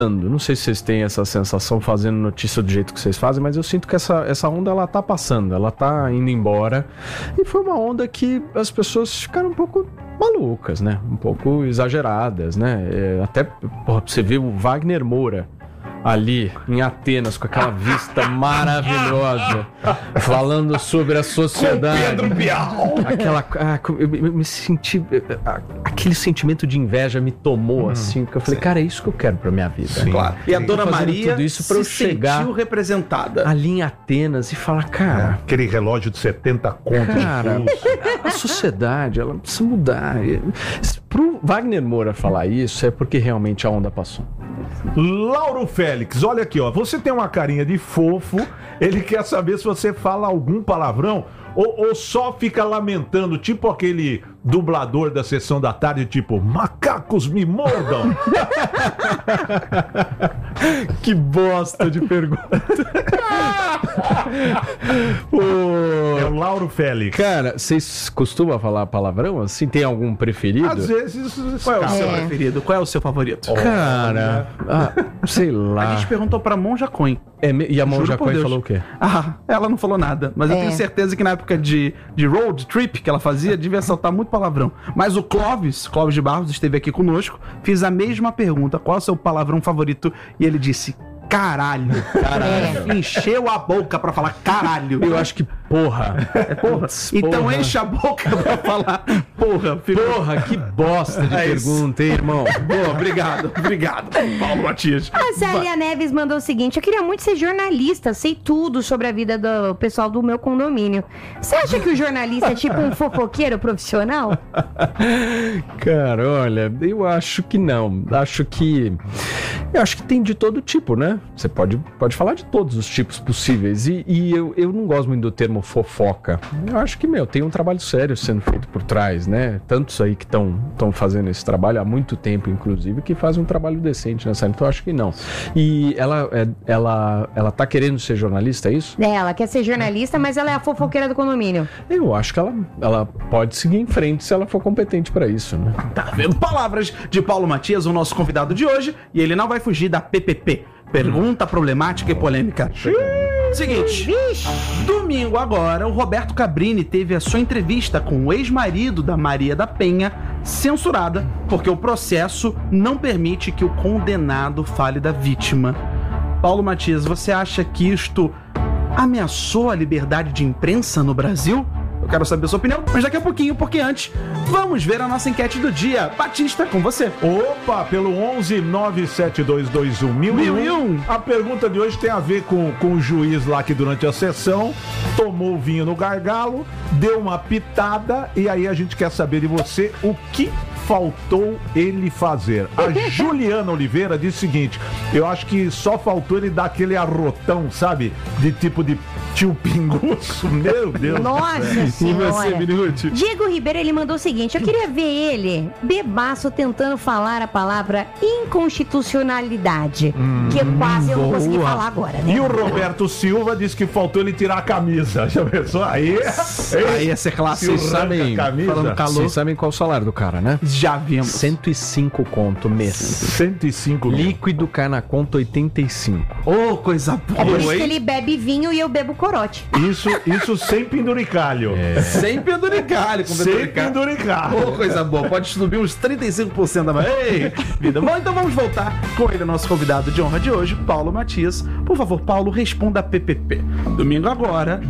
Não sei se vocês têm essa sensação fazendo notícia do jeito que vocês fazem, mas eu sinto que essa onda, ela tá passando, ela tá indo embora. E foi uma onda que as pessoas ficaram um pouco malucas, né? Um pouco exageradas, né? Até, porra, você vê o Wagner Moura ali em Atenas com aquela vista maravilhosa, falando sobre a sociedade. Com Pedro Bial. Eu me senti, aquele sentimento de inveja me tomou assim, porque eu falei, cara, é isso que eu quero pra minha vida. Sim, claro. E a Dona Maria tudo isso pra eu chegar sentiu representada ali em Atenas e falar, cara, Aquele relógio de 70 contos. cara, a sociedade, ela precisa mudar. Pro Wagner Moura falar isso é porque realmente a onda passou. Lauro Félix, olha aqui, ó. Você tem uma carinha de fofo. Ele quer saber se você fala algum palavrão ou só fica lamentando, tipo aquele dublador da Sessão da Tarde, tipo, macacos me mordam. Que bosta de pergunta. É o Lauro Félix. Cara, vocês costumam falar palavrão assim? Tem algum preferido? Às vezes. Qual é o seu preferido? Qual é o seu favorito? Cara, sei lá. A gente perguntou pra Monja Coin. E a Monja Juro por Coin Deus. falou o quê? Ela não falou nada. Mas eu tenho certeza que na época de road trip que ela fazia, devia soltar muito palavrão. Mas o Clóvis de Barros, esteve aqui conosco. Fiz a mesma pergunta. Qual é o seu palavrão favorito? E ele disse... Caralho. Encheu a boca pra falar caralho. Eu acho que porra. Porra. Então enche a boca pra falar porra. Porra, que bosta de pergunta, hein, irmão? Boa, obrigado. Paulo Matias. A Célia Neves mandou o seguinte: eu queria muito ser jornalista, sei tudo sobre a vida do pessoal do meu condomínio. Você acha que o jornalista é tipo um fofoqueiro profissional? Cara, olha, eu acho que não. Eu acho que tem de todo tipo, né? Você pode falar de todos os tipos possíveis. E eu não gosto muito do termo fofoca. Eu acho que, tem um trabalho sério sendo feito por trás, né? Tantos aí que estão fazendo esse trabalho há muito tempo, inclusive, que fazem um trabalho decente nessa área. Então eu acho que não. E ela tá querendo ser jornalista, é isso? Ela quer ser jornalista, mas ela é a fofoqueira do condomínio. Eu acho que ela pode seguir em frente se ela for competente pra isso, né? Tá vendo? Palavras de Paulo Matias, o nosso convidado de hoje, e ele não vai fugir da PPP. Pergunta problemática e polêmica. Seguinte, domingo agora, o Roberto Cabrini teve a sua entrevista com o ex-marido da Maria da Penha censurada, porque o processo não permite que o condenado fale da vítima. Paulo Matias, você acha que isto ameaçou a liberdade de imprensa no Brasil? Eu quero saber a sua opinião, mas daqui a pouquinho, porque antes, vamos ver a nossa enquete do dia. Batista, com você. Opa, pelo 11-97221-1001. A pergunta de hoje tem a ver com o juiz lá que durante a sessão tomou o vinho no gargalo, deu uma pitada e aí a gente quer saber de você o que faltou ele fazer. A Juliana Oliveira disse o seguinte: eu acho que só faltou ele dar aquele arrotão, sabe? De tipo de tio Pinguço. Meu Deus. Nossa senhora. Minuti? Diego Ribeiro, ele mandou o seguinte: eu queria ver ele bebaço tentando falar a palavra inconstitucionalidade, que quase eu não consegui falar agora, né? E o Roberto Silva disse que faltou ele tirar a camisa. Já pensou? Aí ia ser classe. Se o Vocês arranca sabem, a camisa. falando calor. Vocês sabem qual é o salário do cara, né? Já vimos. 105 conto mês. 105 Líquido cai na conta 85. Ô, coisa É por boa, isso que hein? ele bebe vinho e eu bebo corote. Isso sem penduricalho. Sem penduricalho. Sem penduricalho. Ô, coisa boa. Pode subir uns 35% a mais. Ei, vida. Bom, então vamos voltar com ele, nosso convidado de honra de hoje, Paulo Matias. Por favor, Paulo, responda a PPP. Domingo agora,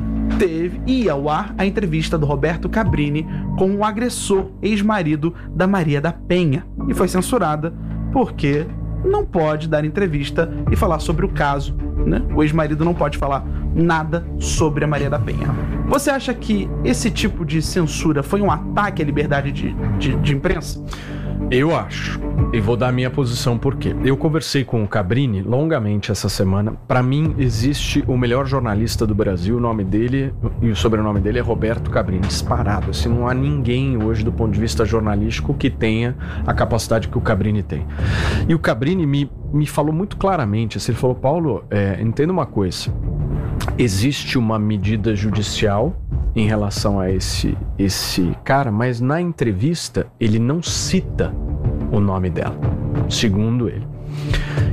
ia ao ar a entrevista do Roberto Cabrini com o agressor, ex-marido da Maria da Penha. E foi censurada porque não pode dar entrevista e falar sobre o caso, né? O ex-marido não pode falar nada sobre a Maria da Penha. Você acha que esse tipo de censura foi um ataque à liberdade de imprensa? Eu acho. E vou dar a minha posição por quê. Eu conversei com o Cabrini longamente essa semana. Pra mim, existe o melhor jornalista do Brasil. O nome dele e o sobrenome dele é Roberto Cabrini. Disparado. Assim, não há ninguém hoje, do ponto de vista jornalístico, que tenha a capacidade que o Cabrini tem. E o Cabrini me falou muito claramente. Assim, ele falou: Paulo, entenda uma coisa. Existe uma medida judicial em relação a esse cara, mas na entrevista ele não cita o nome dela, segundo ele.